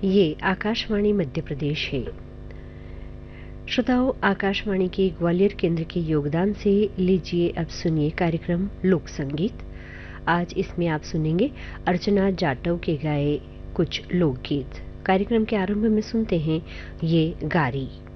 ये आकाशवाणी मध्य प्रदेश है। श्रोताओं, आकाशवाणी के ग्वालियर केंद्र के योगदान से लीजिए अब सुनिए कार्यक्रम लोक संगीत। आज इसमें आप सुनेंगे अर्चना जाटव के गाए कुछ लोकगीत। कार्यक्रम के आरंभ में सुनते हैं ये गारी।